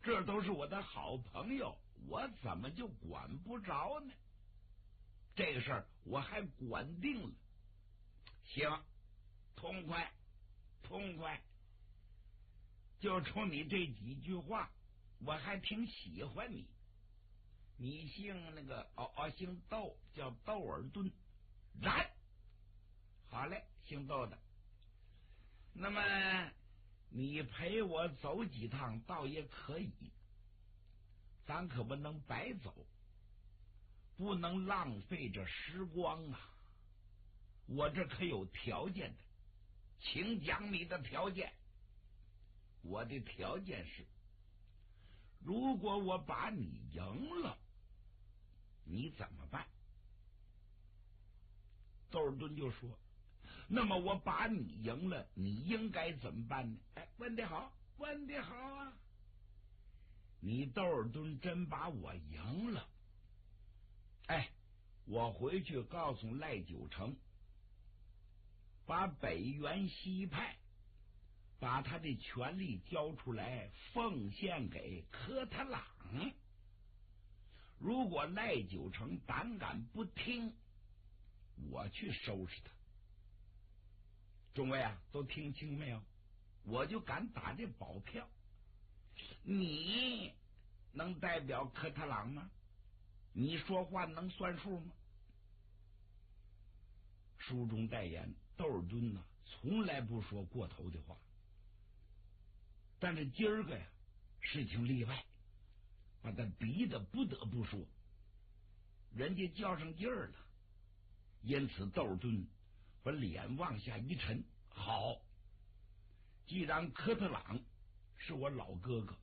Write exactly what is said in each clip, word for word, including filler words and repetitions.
这都是我的好朋友，我怎么就管不着呢？这个事儿我还管定了。行，痛快痛快，就冲你这几句话，我还挺喜欢你。你姓那个哦哦，姓窦，叫窦尔敦。然，好嘞，姓窦的。那么你陪我走几趟倒也可以，咱可不能白走，不能浪费这时光啊！我这可有条件的，请讲你的条件。我的条件是，如果我把你赢了，你怎么办？窦尔敦就说，那么我把你赢了，你应该怎么办呢？哎，问得好，问得好啊！你窦尔敦真把我赢了，哎，我回去告诉赖九成，把北元西派把他的权力交出来，奉献给科特朗。如果赖九成胆敢不听，我去收拾他。众位啊，都听清没有？我就敢打这保票。你能代表科特朗吗？你说话能算数吗？书中代言，窦尔敦呢，从来不说过头的话，但是今儿个呀，事情例外，把他逼得不得不说，人家较上劲儿了。因此窦尔敦把脸往下一沉，好，既然科特朗是我老哥哥，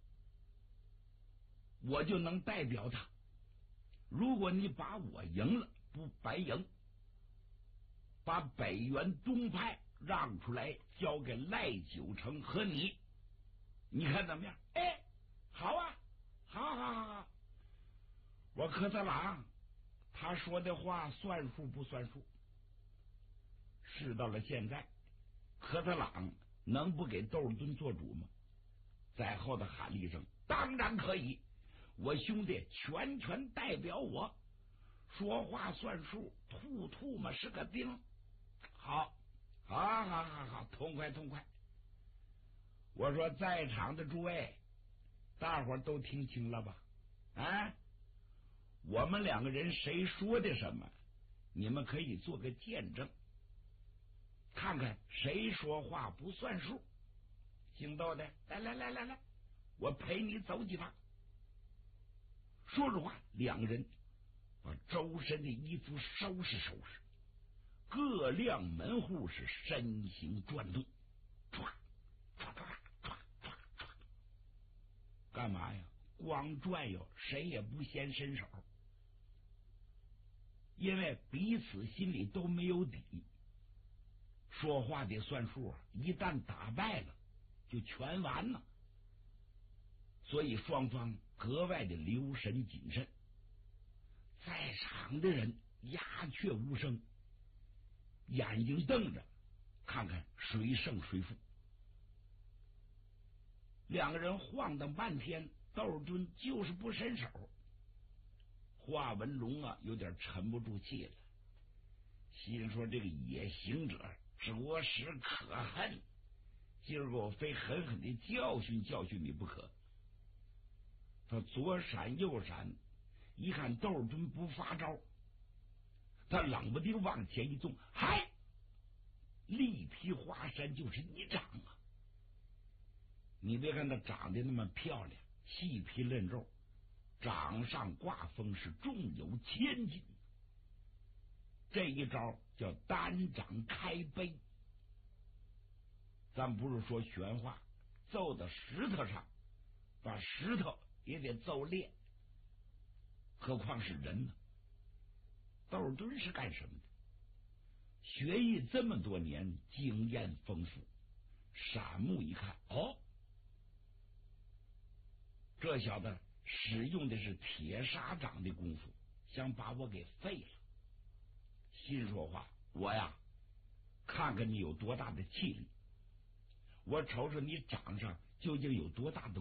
我就能代表他。如果你把我赢了，不白赢，把北元东派让出来，交给赖九成和你，你看怎么样？哎，好啊，好好好好。我科特朗他说的话算数不算数？事到了现在，科特朗能不给窦尔敦做主吗？在后头喊了一声，当然可以，我兄弟全权代表我，说话算数，吐吐嘛是个钉。好，好，好，好，好，痛快，痛快。我说在场的诸位，大伙都听清了吧？啊，我们两个人谁说的什么，你们可以做个见证，看看谁说话不算数。姓窦的，来来来来来，我陪你走几趟。说实话，两个人把周身的衣服收拾收拾，各亮门户是身形转动，唰唰唰唰唰唰，干嘛呀？光转悠，谁也不嫌伸手，因为彼此心里都没有底。说话得算数啊，一旦打败了就全完了，所以双方格外的留神谨慎。在场的人鸦雀无声，眼睛瞪着，看看谁胜谁负。两个人晃荡半天，窦尔敦就是不伸手。华文龙啊，有点沉不住气了，心说这个野行者着实可恨，今儿个我非狠狠的教训教训你不可。他左闪右闪，一看窦尔敦不发招，他冷不丁往前一纵，嗨，力劈华山就是一掌啊！你别看他长得那么漂亮，细皮嫩肉，掌上挂风是重有千斤。这一招叫单掌开杯，咱不是说玄话，揍到石头上，把石头也得揍裂，何况是人呢？窦尔敦是干什么的？学艺这么多年，经验丰富，闪目一看，哦，这小子使用的是铁砂掌的功夫，想把我给废了。心说话，我呀，看看你有多大的气力，我瞅瞅你掌上究竟有多大的